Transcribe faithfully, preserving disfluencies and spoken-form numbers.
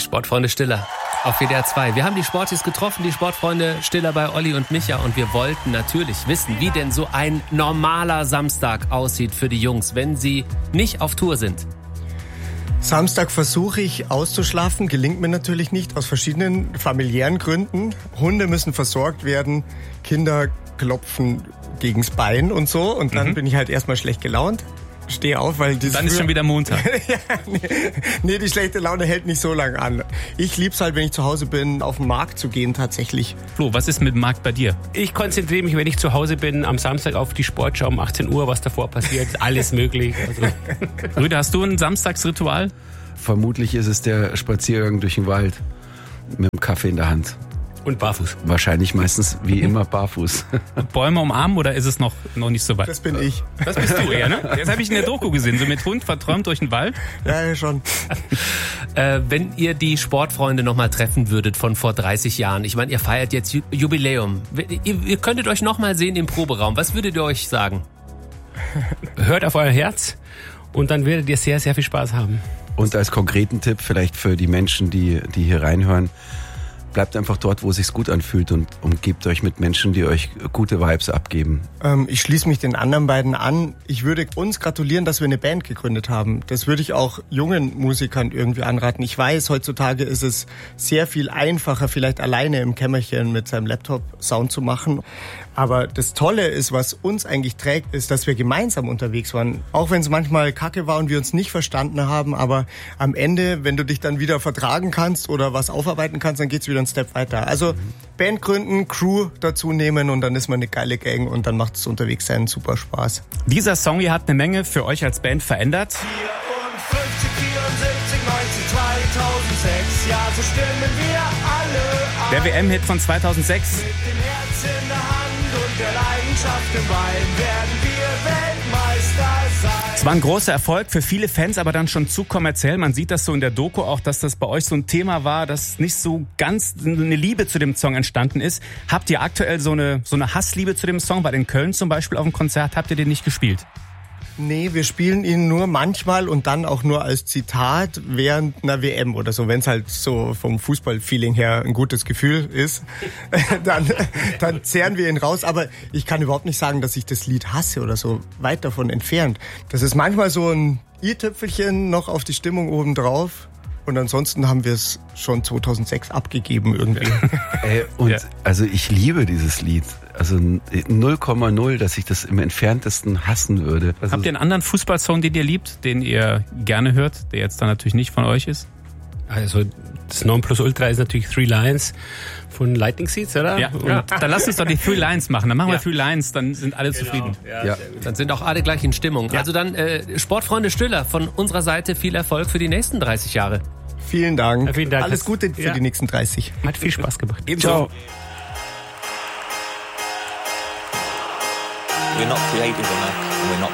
Sportfreunde Stiller auf W D R zwei. Wir haben die Sportis getroffen, die Sportfreunde Stiller bei Olli und Micha, und wir wollten natürlich wissen, wie denn so ein normaler Samstag aussieht für die Jungs, wenn sie nicht auf Tour sind. Samstag versuche ich auszuschlafen, gelingt mir natürlich nicht, aus verschiedenen familiären Gründen. Hunde müssen versorgt werden, Kinder klopfen gegens Bein und so, und dann mhm. bin ich halt erstmal schlecht gelaunt. Stehe auf, weil das dann ist schon wieder Montag. ja, nee, nee, die schlechte Laune hält nicht so lange an. Ich lieb's halt, wenn ich zu Hause bin, auf den Markt zu gehen tatsächlich. Flo, was ist mit dem Markt bei dir? Ich konzentriere mich, wenn ich zu Hause bin, am Samstag auf die Sportschau um achtzehn Uhr, was davor passiert. Alles möglich. Also. Rüde, hast du ein Samstagsritual? Vermutlich ist es der Spaziergang durch den Wald mit dem Kaffee in der Hand. Und barfuß. Wahrscheinlich meistens wie immer barfuß. Bäume umarmen, oder ist es noch, noch nicht so weit? Das bin ich. Das bist du eher, ne? Das habe ich in der Doku gesehen, so mit Hund verträumt durch den Wald. Ja, ja schon. äh, wenn ihr die Sportfreunde nochmal treffen würdet von vor dreißig Jahren, ich meine, ihr feiert jetzt Jubiläum, ihr, ihr könntet euch nochmal sehen im Proberaum, was würdet ihr euch sagen? Hört auf euer Herz und dann werdet ihr sehr, sehr viel Spaß haben. Und als konkreten Tipp vielleicht für die Menschen, die, die hier reinhören: Bleibt einfach dort, wo es sich gut anfühlt, und umgebt euch mit Menschen, die euch gute Vibes abgeben. Ähm, ich schließe mich den anderen beiden an. Ich würde uns gratulieren, dass wir eine Band gegründet haben. Das würde ich auch jungen Musikern irgendwie anraten. Ich weiß, heutzutage ist es sehr viel einfacher, vielleicht alleine im Kämmerchen mit seinem Laptop Sound zu machen. Aber das Tolle ist, was uns eigentlich trägt, ist, dass wir gemeinsam unterwegs waren. Auch wenn es manchmal kacke war und wir uns nicht verstanden haben. Aber am Ende, wenn du dich dann wieder vertragen kannst oder was aufarbeiten kannst, dann geht's wieder einen Step weiter. Also Band gründen, Crew dazu nehmen, und dann ist man eine geile Gang, und dann macht es unterwegs sein super Spaß. Dieser Song hier hat eine Menge für euch als Band verändert. vierundfünfzig, vierundsiebzig, neunzig, zweitausendsechs, ja, so stimmen wir alle an. Der W M-Hit von zweitausendsechs. Mit dem Herz in der Hand und der Leidenschaft im Bein werden wir Weltmeister sein. Es war ein großer Erfolg für viele Fans, aber dann schon zu kommerziell. Man sieht das so in der Doku auch, dass das bei euch so ein Thema war, dass nicht so ganz eine Liebe zu dem Song entstanden ist. Habt ihr aktuell so eine, so eine Hassliebe zu dem Song? Weil in Köln zum Beispiel auf dem Konzert habt ihr den nicht gespielt? Nee, wir spielen ihn nur manchmal und dann auch nur als Zitat während einer W M oder so, wenn es halt so vom Fußballfeeling her ein gutes Gefühl ist, dann, dann zehren wir ihn raus. Aber ich kann überhaupt nicht sagen, dass ich das Lied hasse oder so, weit davon entfernt. Das ist manchmal so ein i-Tüpfelchen noch auf die Stimmung obendrauf. Und ansonsten haben wir es schon zweitausendsechs abgegeben irgendwie. Äh, und ja. Also ich liebe dieses Lied. Also null Komma null, dass ich das im Entferntesten hassen würde. Also habt ihr einen anderen Fußballsong, den ihr liebt, den ihr gerne hört, der jetzt dann natürlich nicht von euch ist? Also das Nonplusultra ist natürlich Three Lions von Lightning Seeds, oder? Ja, ja. Dann lass uns doch die Three Lions machen. Dann machen ja. wir Three Lions, dann sind alle genau. zufrieden. Ja, ja. Dann sind auch alle gleich in Stimmung. Ja. Also dann, äh, Sportfreunde Stiller, von unserer Seite viel Erfolg für die nächsten dreißig Jahre. Vielen Dank. Ja, vielen Dank. Alles Gute für ja. die nächsten dreißig. Hat viel Spaß gemacht. Ciao. We're not creative enough. We're not